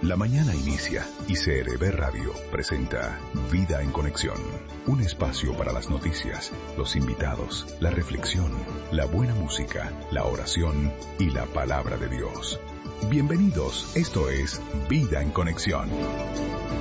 La mañana inicia y CRB Radio presenta Vida en Conexión, un espacio para las noticias, los invitados, la reflexión, la buena música, la oración y la palabra de Dios. Bienvenidos, esto es Vida en Conexión.